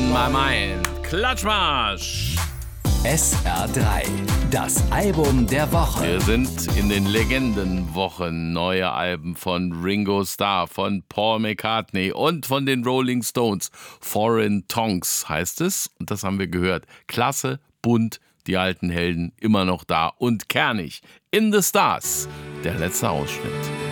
on my mind. Klatschmarsch! SR3, das Album der Woche. Wir sind in den Legendenwochen. Neue Alben von Ringo Starr, von Paul McCartney und von den Rolling Stones. Foreign Tongues heißt es. Und das haben wir gehört. Klasse, bunt, die alten Helden immer noch da und kernig. In the Stars, der letzte Ausschnitt.